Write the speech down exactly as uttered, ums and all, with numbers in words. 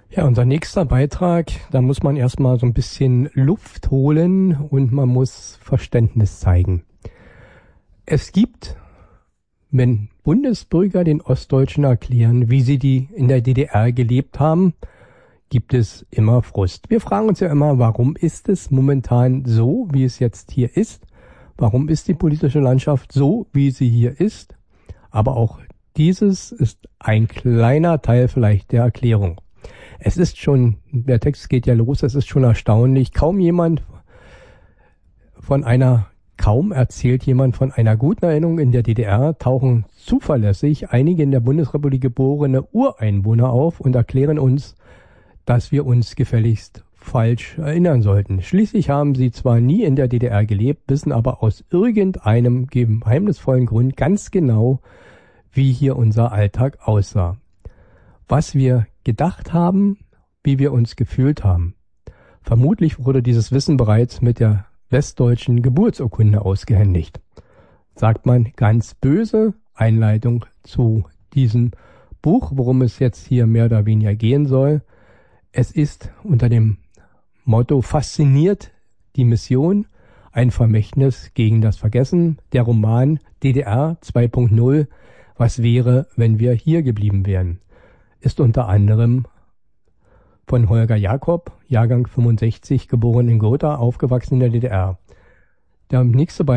Ja, unser nächster Beitrag, da muss man erstmal so ein bisschen Luft holen und man muss Verständnis zeigen. Es gibt, wenn Bundesbürger den Ostdeutschen erklären, wie sie die in der D D R gelebt haben, gibt es immer Frust. Wir fragen uns ja immer, warum ist es momentan so, wie es jetzt hier ist? Warum ist die politische Landschaft so, wie sie hier ist? Aber auch dieses ist ein kleiner Teil vielleicht der Erklärung. Es ist schon, der Text geht ja los, es ist schon erstaunlich, kaum jemand von einer, kaum erzählt jemand von einer guten Erinnerung in der D D R, tauchen zuverlässig einige in der Bundesrepublik geborene Ureinwohner auf und erklären uns, dass wir uns gefälligst falsch erinnern sollten. Schließlich haben sie zwar nie in der D D R gelebt, wissen aber aus irgendeinem geheimnisvollen Grund ganz genau, wie hier unser Alltag aussah. Was wir gedacht haben, wie wir uns gefühlt haben. Vermutlich wurde dieses Wissen bereits mit der westdeutschen Geburtsurkunde ausgehändigt. Sagt man ganz böse, Einleitung zu diesem Buch, worum es jetzt hier mehr oder weniger gehen soll. Es ist unter dem Motto Fasziniert die Mission, ein Vermächtnis gegen das Vergessen, der Roman D D R zwei Punkt null, was wäre, wenn wir hier geblieben wären, ist unter anderem von Holger Jakob, Jahrgang fünfundsechzig, geboren in Gotha, aufgewachsen in der D D R. Der nächste